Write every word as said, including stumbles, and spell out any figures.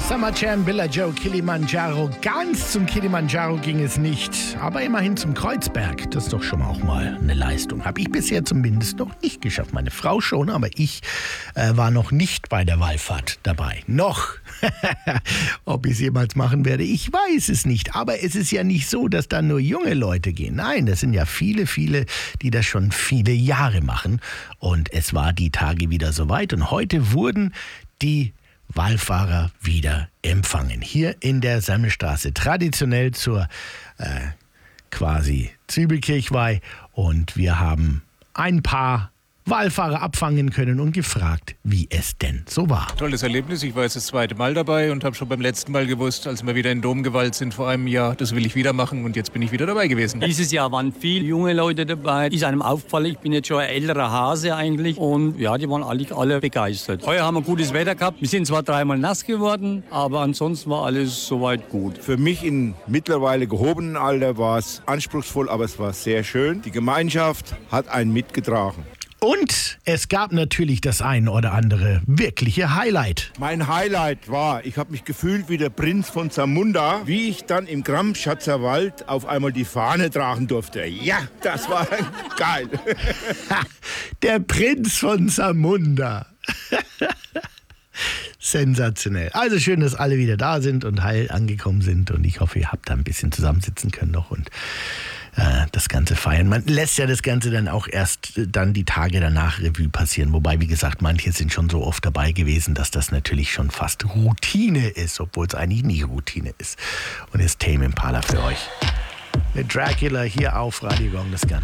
Summer Jam, Billa Joe, Kilimanjaro. Ganz zum Kilimanjaro ging es nicht, aber immerhin zum Kreuzberg. Das ist doch schon mal auch mal eine Leistung. Habe ich bisher zumindest noch nicht geschafft. Meine Frau schon, aber ich äh, war noch nicht bei der Wallfahrt dabei. Noch. Ob ich es jemals machen werde, ich weiß es nicht. Aber es ist ja nicht so, dass da nur junge Leute gehen. Nein, das sind ja viele, viele, die das schon viele Jahre machen. Und es war die Tage wieder soweit. Und heute wurden die Wallfahrer wieder empfangen. Hier in der Semmelstraße, traditionell zur äh, quasi Zwiebelkirchweih. Und wir haben ein paar Wallfahrer abfangen können und gefragt, wie es denn so war. Tolles Erlebnis. Ich war jetzt das zweite Mal dabei und habe schon beim letzten Mal gewusst, als wir wieder in Domgewalt sind vor einem Jahr, das will ich wieder machen und jetzt bin ich wieder dabei gewesen. Dieses Jahr waren viele junge Leute dabei. Ist einem aufgefallen, ich bin jetzt schon ein älterer Hase eigentlich und ja, die waren alle, alle begeistert. Heuer haben wir gutes Wetter gehabt. Wir sind zwar dreimal nass geworden, aber ansonsten war alles soweit gut. Für mich im mittlerweile gehobenen Alter war es anspruchsvoll, aber es war sehr schön. Die Gemeinschaft hat einen mitgetragen. Und es gab natürlich das ein oder andere wirkliche Highlight. Mein Highlight war, ich habe mich gefühlt wie der Prinz von Zamunda, wie ich dann im Gramm-Schatzer Wald auf einmal die Fahne tragen durfte. Ja, das war geil. Der Prinz von Zamunda. Sensationell. Also schön, dass alle wieder da sind und heil angekommen sind. Und ich hoffe, ihr habt da ein bisschen zusammensitzen können noch und äh, das Ganze feiern. Man lässt ja das Ganze dann auch erst äh, dann die Tage danach Revue passieren. Wobei, wie gesagt, manche sind schon so oft dabei gewesen, dass das natürlich schon fast Routine ist, obwohl es eigentlich nie Routine ist. Und jetzt Tame Impala für euch. Mit Dracula hier auf Radio Gong, das Ganze.